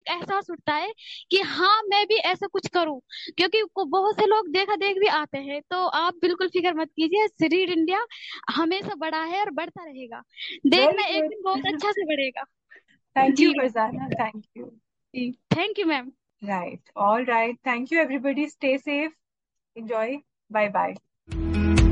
एहसास उठता है कि हाँ मैं भी ऐसा कुछ करूं। क्योंकि बहुत से लोग देखा देख भी आते हैं, तो आप बिल्कुल फिक्र मत कीजिए, रीड इंडिया हमेशा बड़ा है और बढ़ता रहेगा। वेरी देखना एक दिन बहुत गुड। अच्छा से बढ़ेगा। Thank ji you ma'am. Farzana, thank you. Ji thank you ma'am. Right, all right, thank you everybody, stay safe, enjoy, bye bye।